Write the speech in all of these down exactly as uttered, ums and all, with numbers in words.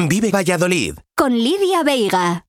Vive Valladolid. Con Lidia Veiga.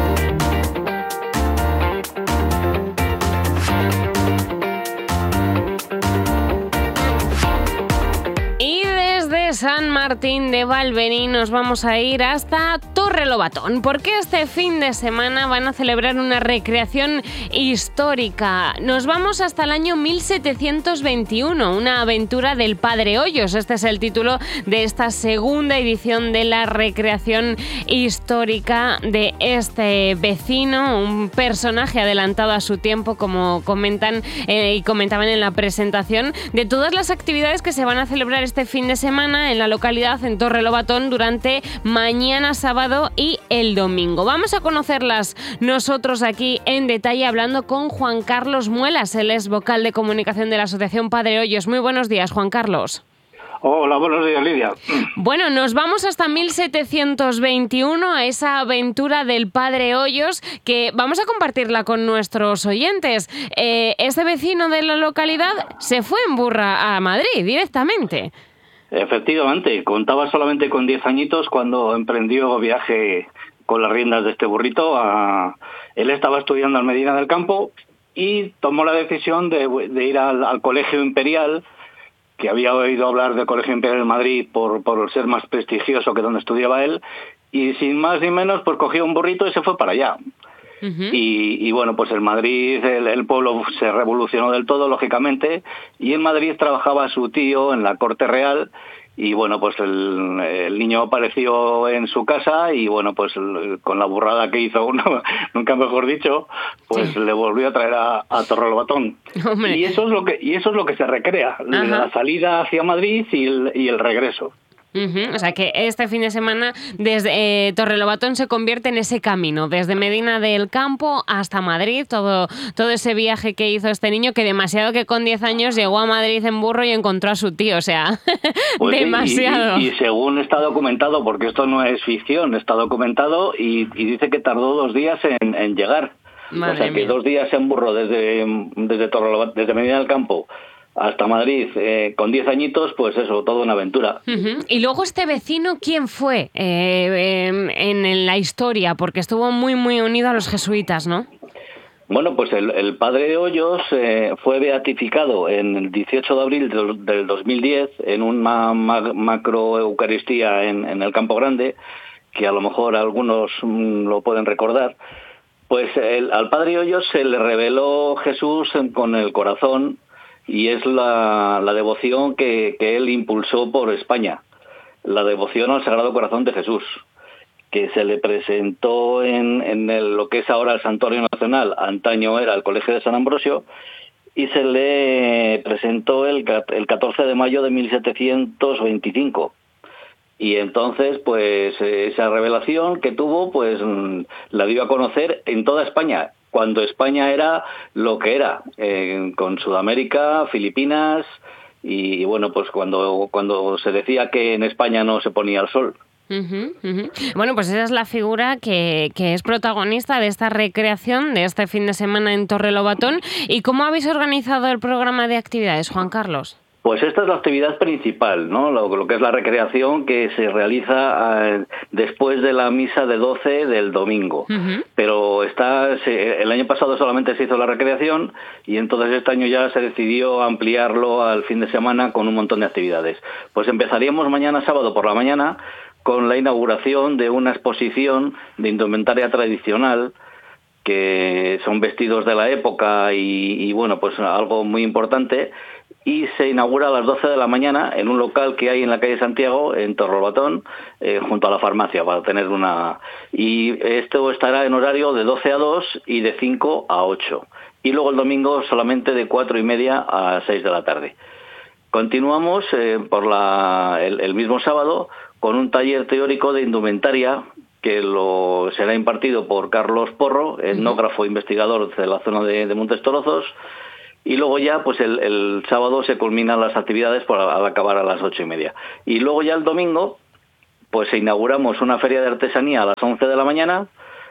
San Martín de Valvení nos vamos a ir hasta Torrelobatón, porque este fin de semana van a celebrar una recreación histórica. Nos vamos hasta el año mil setecientos veintiuno, una aventura del Padre Hoyos. Este es el título de esta segunda edición de la recreación histórica de este vecino, un personaje adelantado a su tiempo, como comentan eh, y comentaban en la presentación, de todas las actividades que se van a celebrar este fin de semana en la localidad, en Torrelobatón, durante mañana sábado y el domingo. Vamos a conocerlas nosotros aquí en detalle, hablando con Juan Carlos Muelas. Él es vocal de comunicación de la Asociación Padre Hoyos. Muy buenos días, Juan Carlos. Hola, buenos días, Lidia. Bueno, nos vamos hasta mil setecientos veintiuno, a esa aventura del Padre Hoyos, que vamos a compartirla con nuestros oyentes. Eh, este vecino de la localidad se fue en burra a Madrid directamente. Efectivamente, contaba solamente con diez añitos cuando emprendió viaje con las riendas de este burrito. A... Él estaba estudiando en Medina del Campo y tomó la decisión de, de ir al, al Colegio Imperial, que había oído hablar del Colegio Imperial de Madrid por, por ser más prestigioso que donde estudiaba él, y sin más ni menos pues cogió un burrito y se fue para allá. Uh-huh. Y, y bueno, pues en Madrid el, el pueblo se revolucionó del todo, lógicamente, y en Madrid trabajaba su tío en la Corte Real, y bueno, pues el, el niño apareció en su casa y bueno, pues el, con la burrada que hizo uno, nunca mejor dicho, pues sí, le volvió a traer a, a Torrelobatón. Hombre. Y eso es lo que y eso es lo que se recrea, uh-huh, la salida hacia Madrid y el, y el regreso. Uh-huh. O sea que este fin de semana desde eh, Torrelobatón se convierte en ese camino, desde Medina del Campo hasta Madrid, todo, todo ese viaje que hizo este niño, que demasiado que con diez años llegó a Madrid en burro y encontró a su tío, o sea, pues demasiado. Y, y, y según está documentado, porque esto no es ficción, está documentado y, y dice que tardó dos días en, en llegar. Madre o sea que mía. Dos días en burro desde, desde, Torrelobatón, desde Medina del Campo hasta Madrid, eh, con diez añitos, pues eso, toda una aventura. Uh-huh. Y luego este vecino, ¿quién fue eh, eh, en, en la historia? Porque estuvo muy, muy unido a los jesuitas, ¿no? Bueno, pues el, el Padre Hoyos eh, fue beatificado en el dieciocho de abril del, del dos mil diez en una ma- macro eucaristía en, en el Campo Grande, que a lo mejor algunos mm, lo pueden recordar. Pues el, al Padre Hoyos se le reveló Jesús con el corazón, y es la, la devoción que, que él impulsó por España, la devoción al Sagrado Corazón de Jesús, que se le presentó en, en el, lo que es ahora el Santuario Nacional, antaño era el Colegio de San Ambrosio, y se le presentó el, el catorce de mayo de mil setecientos veinticinco. Y entonces, pues esa revelación que tuvo, pues la dio a conocer en toda España, cuando España era lo que era, eh, con Sudamérica, Filipinas, y, y bueno, pues cuando, cuando se decía que en España no se ponía el sol. Uh-huh, uh-huh. Bueno, pues esa es la figura que, que es protagonista de esta recreación de este fin de semana en Torrelobatón. ¿Y cómo habéis organizado el programa de actividades, Juan Carlos? Pues esta es la actividad principal, ¿no? Lo, lo que es la recreación, que se realiza eh, después de la misa de doce del domingo. Uh-huh. Pero está se, el año pasado solamente se hizo la recreación y entonces este año ya se decidió ampliarlo al fin de semana con un montón de actividades. Pues empezaríamos mañana sábado por la mañana con la inauguración de una exposición de indumentaria tradicional, que son vestidos de la época y, y bueno, pues algo muy importante. Y se inaugura a las doce de la mañana en un local que hay en la calle Santiago, en Torrelobatón, eh, junto a la farmacia, para tener una... Y esto estará en horario de doce a dos y de cinco a ocho. Y luego el domingo solamente de cuatro y media a seis de la tarde. Continuamos eh, por la, el, el mismo sábado con un taller teórico de indumentaria que lo será impartido por Carlos Porro, etnógrafo investigador de la zona de, de Montes Torozos. Y luego ya, pues el, el sábado se culminan las actividades por al acabar a las ocho y media. Y luego ya el domingo, pues inauguramos una feria de artesanía a las once de la mañana.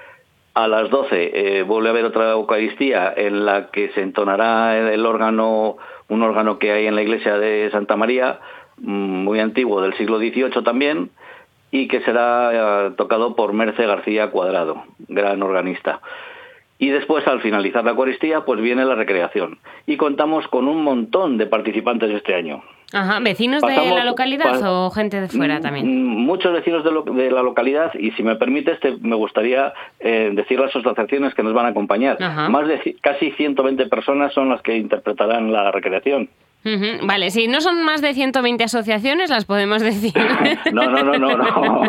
A las doce eh, vuelve a haber otra Eucaristía en la que se entonará el, el órgano, un órgano que hay en la iglesia de Santa María, muy antiguo, del siglo dieciocho también. y que será eh, tocado por Merce García Cuadrado, gran organista. Y después, al finalizar la Eucaristía, pues viene la recreación. Y contamos con un montón de participantes este año. Ajá, ¿vecinos Pasamos, de la localidad pa o gente de fuera también? Muchos vecinos de, lo, de la localidad, y si me permites, te, me gustaría eh, decir las asociaciones que nos van a acompañar. Ajá. Más de casi ciento veinte personas son las que interpretarán la recreación. Uh-huh. Vale, si no son más de ciento veinte asociaciones, las podemos decir. No, no, no, no. no.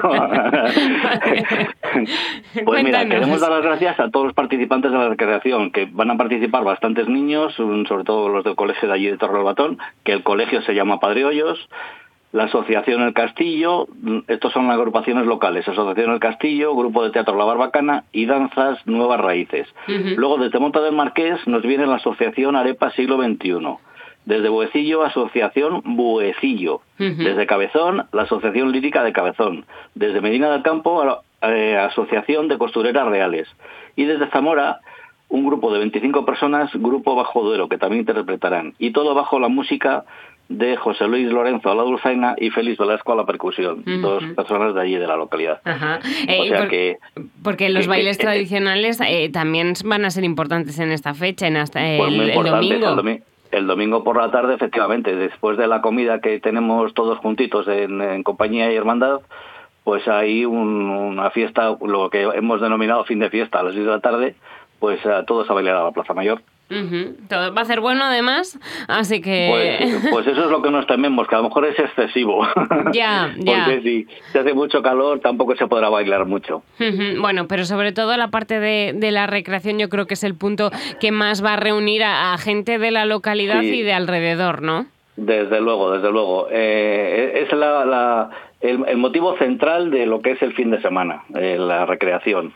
Vale. Pues Cuéntanos. Mira, queremos dar las gracias a todos los participantes de la recreación, que van a participar bastantes niños, sobre todo los del colegio de allí de Torrelobatón, que el colegio se llama Padre Hoyos, la Asociación El Castillo, estos son las agrupaciones locales, Asociación El Castillo, Grupo de Teatro La Barbacana y Danzas Nuevas Raíces. Uh-huh. Luego, desde Monta del Marqués, nos viene la Asociación Arepa Siglo veintiuno. Desde Buecillo, Asociación Buecillo. Uh-huh. Desde Cabezón, la Asociación Lírica de Cabezón. Desde Medina del Campo, eh, Asociación de Costureras Reales. Y desde Zamora, un grupo de veinticinco personas, Grupo Bajo Duero, que también interpretarán. Y todo bajo la música de José Luis Lorenzo a la dulzaina y Félix Velasco a la percusión, uh-huh. dos personas de allí de la localidad. Ajá. Eh, o sea por, que porque los que, bailes que, tradicionales eh, también van a ser importantes en esta fecha, en hasta el, pues el domingo. El domingo. El domingo por la tarde, efectivamente, después de la comida que tenemos todos juntitos en, en compañía y hermandad, pues hay un, una fiesta, lo que hemos denominado fin de fiesta, a las seis de la tarde, pues a todos a bailar a la Plaza Mayor. Uh-huh. Todo va a ser bueno además, así que... Pues, pues eso es lo que nos tememos, que a lo mejor es excesivo. Ya, ya. Porque si se hace mucho calor tampoco se podrá bailar mucho. Uh-huh. Bueno, pero sobre todo la parte de, de la recreación yo creo que es el punto que más va a reunir a, a gente de la localidad sí. y de alrededor, ¿no? Desde luego, desde luego. Eh, es la, la, el, el motivo central de lo que es el fin de semana, eh, la recreación.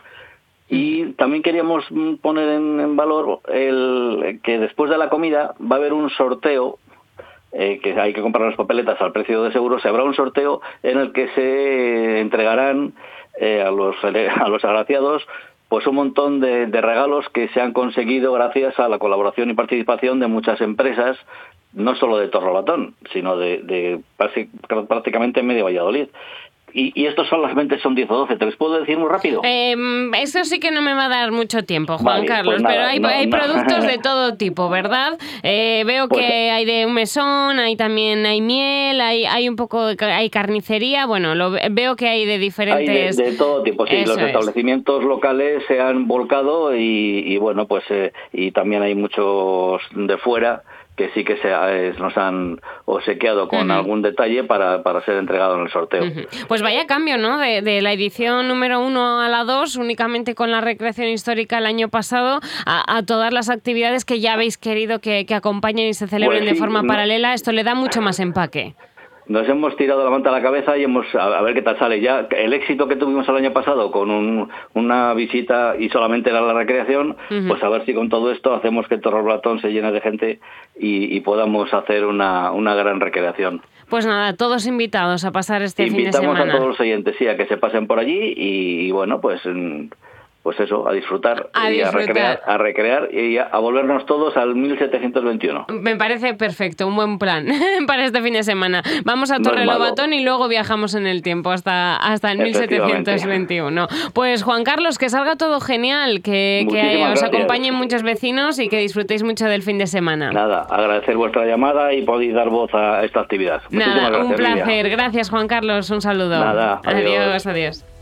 Y también queríamos poner en, en valor el que después de la comida va a haber un sorteo, eh, que hay que comprar las papeletas al precio de seguro, se habrá un sorteo en el que se entregarán eh, a los a los agraciados pues un montón de, de regalos que se han conseguido gracias a la colaboración y participación de muchas empresas, no solo de Torrelobatón, sino de, de prácticamente medio Valladolid. Y, y estos solamente son diez o doce, ¿te los puedo decir muy rápido? Eh, eso sí que no me va a dar mucho tiempo, Juan vale, Carlos, pues nada, pero hay, no, hay no. productos de todo tipo, ¿verdad? Eh, veo pues, que hay de un mesón, hay también hay miel, hay hay un poco, hay carnicería, bueno, lo, veo que hay de diferentes... Hay de, de todo tipo, sí, eso los establecimientos es. locales se han volcado y, y bueno, pues eh, y también hay muchos de fuera que sí que se, eh, nos han obsequiado con uh-huh. algún detalle para, para ser entregado en el sorteo. Uh-huh. Pues vaya cambio, ¿no? De, de la edición número uno a la dos, únicamente con la recreación histórica el año pasado, a, a todas las actividades que ya habéis querido que, que acompañen y se celebren pues sí, de forma no. paralela. Esto le da mucho más empaque. Nos hemos tirado la manta a la cabeza y hemos a, a ver qué tal sale. Ya el éxito que tuvimos el año pasado con un, una visita y solamente era la recreación, uh-huh. pues a ver si con todo esto hacemos que Torrelobatón se llene de gente y, y podamos hacer una, una gran recreación. Pues nada, todos invitados a pasar este Invitamos fin de semana. Invitamos a todos los oyentes, sí, a que se pasen por allí y, y bueno, pues... Pues eso, a disfrutar a y disfrutar. a recrear, a recrear y a, a volvernos todos al mil setecientos veintiuno. Me parece perfecto, un buen plan para este fin de semana. Vamos a Torrelobatón y luego viajamos en el tiempo hasta, hasta el mil setecientos veintiuno. Pues Juan Carlos, que salga todo genial, que, que os acompañen muchos vecinos y que disfrutéis mucho del fin de semana. Nada, agradecer vuestra llamada y podéis dar voz a esta actividad. Nada, gracias, un placer. Lidia. Gracias Juan Carlos, un saludo. Nada, adiós, adiós. adiós.